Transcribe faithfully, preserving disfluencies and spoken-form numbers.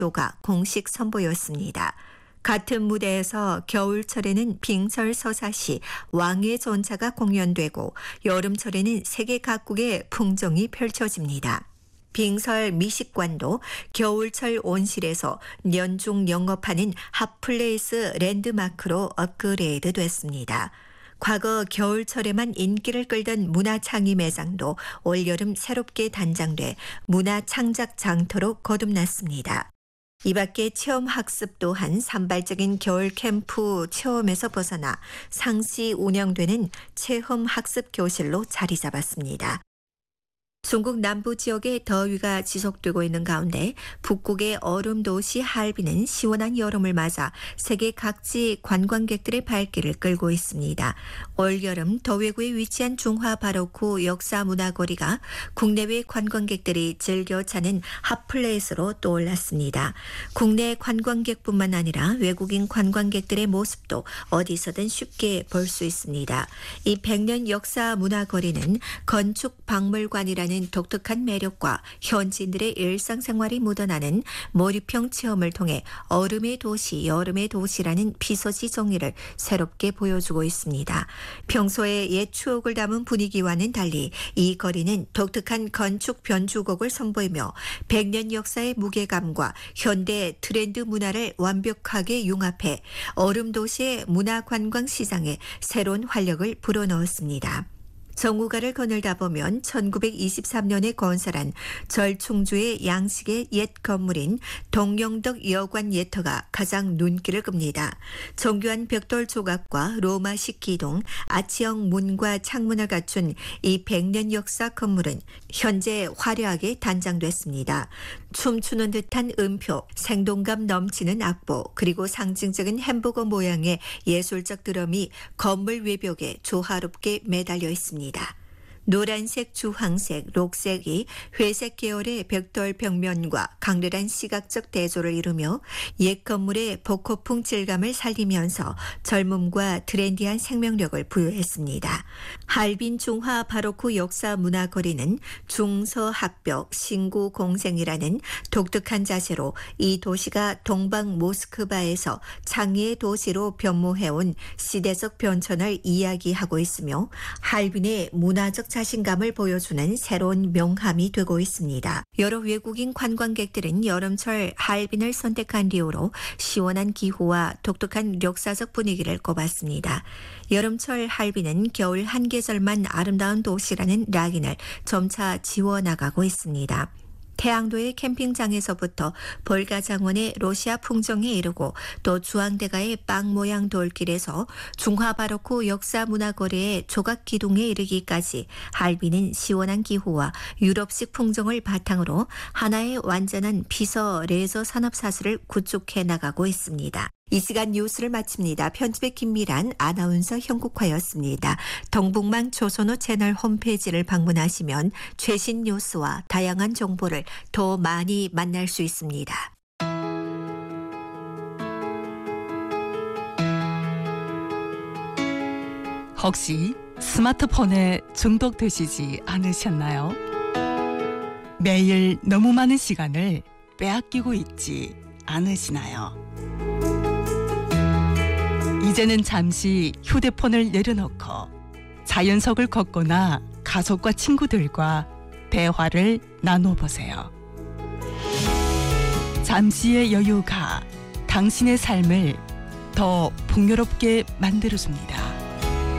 가 공식 선보였습니다. 같은 무대에서 겨울철에는 빙설서사시 왕의 전차가 공연되고 여름철에는 세계 각국의 풍정이 펼쳐집니다. 빙설 미식관도 겨울철 온실에서 연중 영업하는 핫플레이스 랜드마크로 업그레이드 됐습니다. 과거 겨울철에만 인기를 끌던 문화창의 매장도 올여름 새롭게 단장돼 문화창작 장터로 거듭났습니다. 이 밖에 체험학습 또한 산발적인 겨울 캠프 체험에서 벗어나 상시 운영되는 체험학습 교실로 자리 잡았습니다. 중국 남부 지역의 더위가 지속되고 있는 가운데 북극의 얼음 도시 할빈은 시원한 여름을 맞아 세계 각지 관광객들의 발길을 끌고 있습니다. 올여름 더웨구에 위치한 중화 바로크 역사 문화거리가 국내외 관광객들이 즐겨 찾는 핫플레이스로 떠올랐습니다. 국내 관광객뿐만 아니라 외국인 관광객들의 모습도 어디서든 쉽게 볼 수 있습니다. 이 백년 역사 문화거리는 건축 박물관이라는 독특한 매력과 현지인들의 일상생활이 묻어나는 몰입형 체험을 통해 얼음의 도시, 여름의 도시라는 피서지 정의를 새롭게 보여주고 있습니다. 평소의 옛 추억을 담은 분위기와는 달리 이 거리는 독특한 건축 변주곡을 선보이며 백년 역사의 무게감과 현대 트렌드 문화를 완벽하게 융합해 얼음 도시의 문화관광 시장에 새로운 활력을 불어넣었습니다. 정우가를 거닐다 보면 천구백이십삼 년에 건설한 절충주의 양식의 옛 건물인 동영덕 여관 예터가 가장 눈길을 끕니다. 정교한 벽돌 조각과 로마식 기둥, 아치형 문과 창문을 갖춘 이 백년 역사 건물은 현재 화려하게 단장됐습니다. 춤추는 듯한 음표, 생동감 넘치는 악보, 그리고 상징적인 햄버거 모양의 예술적 드럼이 건물 외벽에 조화롭게 매달려 있습니다. 노란색, 주황색, 녹색이 회색 계열의 벽돌 벽면과 강렬한 시각적 대조를 이루며 옛 건물의 복고풍 질감을 살리면서 젊음과 트렌디한 생명력을 부여했습니다. 할빈 중화 바로크 역사 문화거리는 중서학벽 신구공생이라는 독특한 자세로 이 도시가 동방 모스크바에서 창의의 도시로 변모해온 시대적 변천을 이야기하고 있으며 할빈의 문화적 자신감을 보여주는 새로운 명함이 되고 있습니다. 여러 외국인 관광객들은 여름철 할빈을 선택한 이유로 시원한 기후와 독특한 역사적 분위기를 꼽았습니다. 여름철 할빈은 겨울 한 계절만 아름다운 도시라는 락인을 점차 지워나가고 있습니다. 태양도의 캠핑장에서부터 볼가장원의 러시아 풍정에 이르고 또 주황대가의 빵 모양 돌길에서 중화바로크 역사 문화거리의 조각 기둥에 이르기까지 할빈은 시원한 기후와 유럽식 풍정을 바탕으로 하나의 완전한 피서 레저 산업 사슬을 구축해 나가고 있습니다. 이 시간 뉴스를 마칩니다. 편집의 김미란, 아나운서 형국화였습니다. 동북망 조선호 채널 홈페이지를 방문하시면 최신 뉴스와 다양한 정보를 더 많이 만날 수 있습니다. 혹시 스마트폰에 중독되시지 않으셨나요? 매일 너무 많은 시간을 빼앗기고 있지 않으시나요? 이제는 잠시 휴대폰을 내려놓고 자연석을 걷거나 가족과 친구들과 대화를 나눠보세요. 잠시의 여유가 당신의 삶을 더 풍요롭게 만들어줍니다.